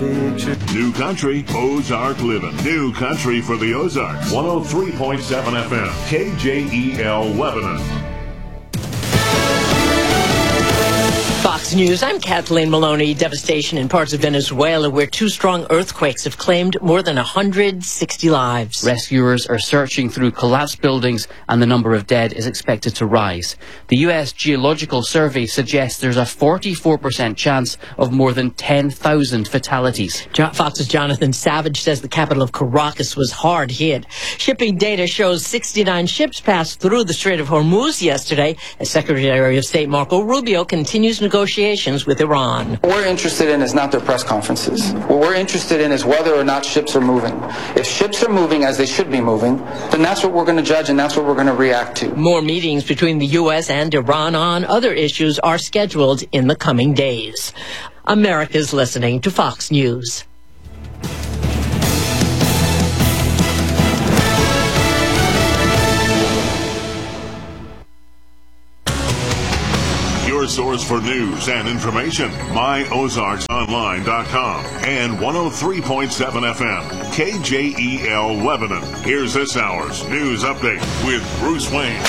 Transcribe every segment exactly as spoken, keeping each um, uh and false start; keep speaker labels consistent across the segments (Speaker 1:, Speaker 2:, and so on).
Speaker 1: picture.
Speaker 2: New Country, Ozark Living. New Country for the Ozarks. one oh three point seven F M. K J E L Lebanon.
Speaker 3: Fox News, I'm Kathleen Maloney. Devastation in parts of Venezuela where two strong earthquakes have claimed more than one hundred sixty lives.
Speaker 4: Rescuers are searching through collapsed buildings and the number of dead is expected to rise. The U S Geological Survey suggests there's a forty-four percent chance of more than ten thousand fatalities.
Speaker 3: Fox's Jonathan Savage says the capital of Caracas was hard hit. Shipping data shows sixty-nine ships passed through the Strait of Hormuz yesterday as Secretary of State Marco Rubio continues negotiations with Iran.
Speaker 5: What we're interested in is not their press conferences. What we're interested in is whether or not ships are moving. If ships are moving as they should be moving, then that's what we're going to judge and that's what we're going to react to.
Speaker 3: More meetings between the U S and Iran on other issues are scheduled in the coming days. America's listening to Fox News.
Speaker 2: Your source for news and information. my ozarks online dot com and one oh three point seven F M. K J E L Lebanon. Here's this hour's news update with Bruce Wayne.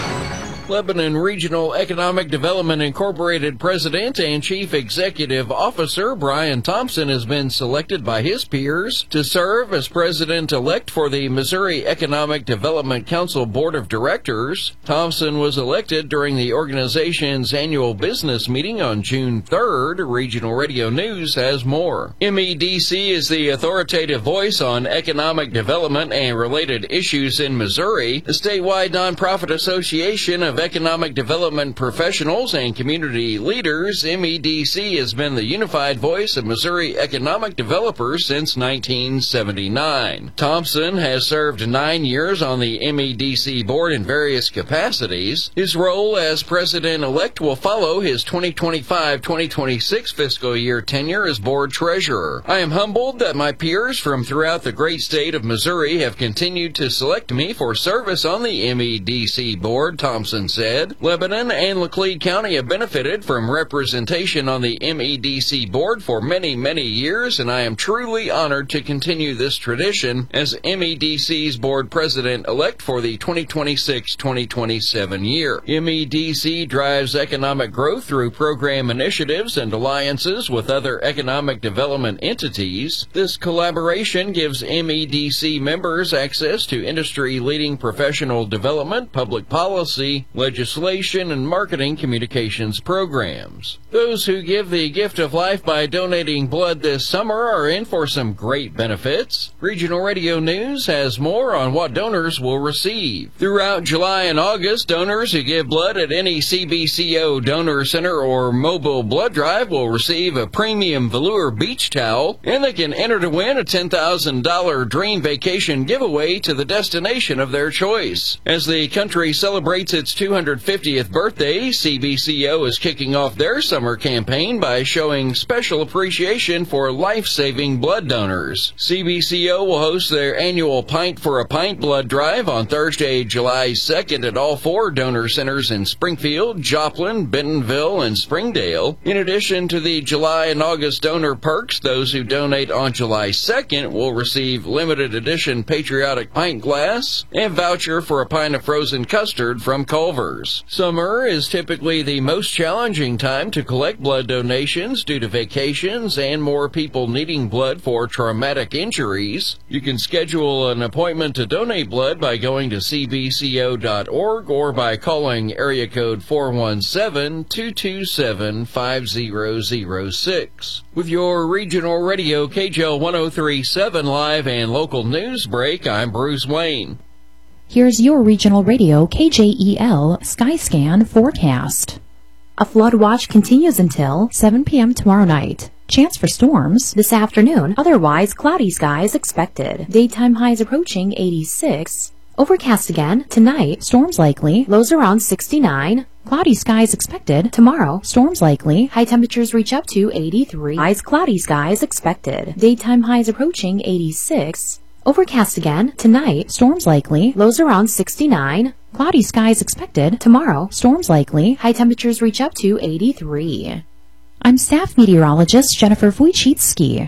Speaker 6: Lebanon Regional Economic Development Incorporated President and Chief Executive Officer Brian Thompson has been selected by his peers to serve as President-elect for the Missouri Economic Development Council Board of Directors. Thompson was elected during the organization's annual business meeting on June third. Regional Radio News has more. M E D C is the authoritative voice on economic development and related issues in Missouri. The statewide nonprofit association of economic development professionals and community leaders, M E D C has been the unified voice of Missouri economic developers since nineteen seventy-nine. Thompson has served nine years on the M E D C board in various capacities. His role as president-elect will follow his twenty twenty-five twenty twenty-six fiscal year tenure as board treasurer. I am humbled that my peers from throughout the great state of Missouri have continued to select me for service on the M E D C board, Thompson said. Lebanon and Laclede County have benefited from representation on the M E D C board for many, many years, and I am truly honored to continue this tradition as M E D C's board president-elect for the twenty twenty-six twenty twenty-seven year. M E D C drives economic growth through program initiatives and alliances with other economic development entities. This collaboration gives M E D C members access to industry-leading professional development, public policy, legislation, and marketing communications programs. Those who give the gift of life by donating blood this summer are in for some great benefits. Regional Radio News has more on what donors will receive. Throughout July and August, donors who give blood at any C B C O donor center or mobile blood drive will receive a premium velour beach towel, and they can enter to win a ten thousand dollars dream vacation giveaway to the destination of their choice. As the country celebrates its two hundred fiftieth birthday, C B C O is kicking off their summer campaign by showing special appreciation for life-saving blood donors. C B C O will host their annual Pint for a Pint blood drive on Thursday, July second at all four donor centers in Springfield, Joplin, Bentonville, and Springdale. In addition to the July and August donor perks, those who donate on July second will receive limited edition patriotic pint glass and voucher for a pint of frozen custard from Culver's. Summer is typically the most challenging time to collect blood donations due to vacations and more people needing blood for traumatic injuries. You can schedule an appointment to donate blood by going to c b c o dot org or by calling area code four one seven, two two seven, five zero zero six. With your regional radio K J L one oh three point seven live and local news break, I'm Bruce Wayne.
Speaker 7: Here's your regional radio K J E L Skyscan forecast. A flood watch continues until seven p.m. tomorrow night. Chance for storms this afternoon, otherwise cloudy skies expected. Daytime highs approaching eighty-six. Overcast again tonight, storms likely, lows around sixty-nine. Cloudy skies expected tomorrow, storms likely, high temperatures reach up to eighty-three. Highs cloudy skies expected. Daytime highs approaching eighty-six. Overcast again tonight, storms likely, lows around sixty-nine. Cloudy skies expected tomorrow, storms likely, high temperatures reach up to eighty-three. I'm staff meteorologist Jennifer Wojcicki.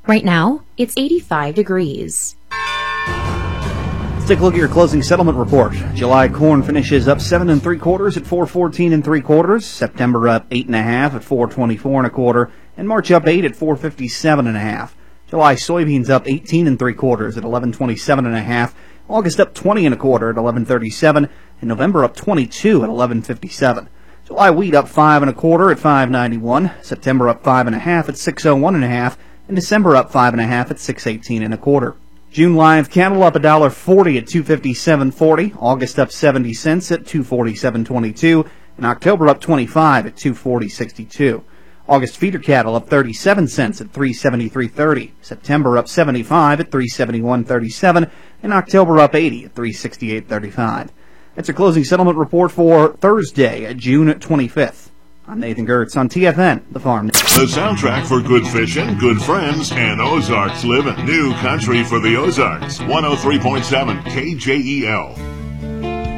Speaker 7: Right now, it's eighty-five degrees.
Speaker 1: Let's take a look at your closing settlement report. July corn finishes up seven and three quarters at four fourteen and three quarters. September up eight and a half at four twenty-four and a quarter, and March up eight at four fifty-seven and a half. July soybeans up eighteen and three quarters at eleven twenty-seven and a half. August up twenty and a quarter at eleven thirty-seven, and November up twenty-two at eleven fifty-seven. July wheat up five and a quarter at five ninety-one. September up five and a half at six oh one and a half, and December up five and a half at six eighteen and a quarter. June live cattle up a dollar forty at two fifty-seven forty. August up seventy cents at two forty-seven twenty-two, and October up twenty-five at two forty sixty-two. August feeder cattle up thirty-seven cents at three seventy-three thirty. September up seventy-five at three seventy-one thirty-seven, and October up eighty at three sixty-eight thirty-five. That's a closing settlement report for Thursday, June twenty-fifth. I'm Nathan Gertz on T F N, The Farm.
Speaker 2: The soundtrack for good fishing, good friends, and Ozarks living. New country for the Ozarks. one oh three point seven K J E L.